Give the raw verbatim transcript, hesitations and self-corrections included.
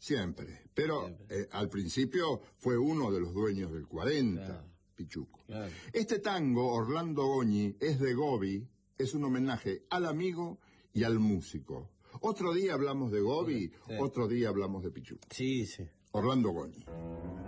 Siempre. Pero Siempre. Eh, al principio fue uno de los dueños del cuarenta, Claro. Pichuco. Claro. Este tango, Orlando Goñi, es de Gobi, es un homenaje al amigo y al músico. Otro día hablamos de Gobi, Sí. otro día hablamos de Pichuco. Sí, sí. Orlando Goñi.